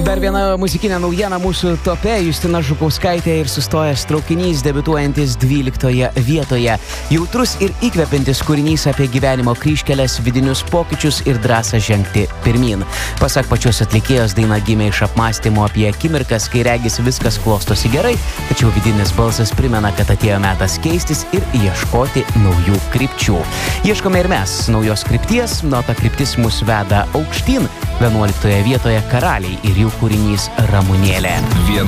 Dar viena muzikinė naujiena mūsų tope. Justina Žukauskaitė ir Sustojęs traukinys, debiutuojantis 12 vietoje. Jautrus ir įkvepiantis kūrinys apie gyvenimo kryžkeles, vidinius pokyčius ir drąsą žengti pirmyn. Pasak pačios atlikėjos, daina gimė iš apmąstymo apie akimirkas, kai regis viskas klostosi gerai, tačiau vidinis balsas primena, kad atėjo metas keistis ir ieškoti naujų krypčių. Ieškome ir mes naujos krypties, ta kryptis mus veda aukštyn. 11 vietoje Karaliai ir jų kūrinys Ramunėlė.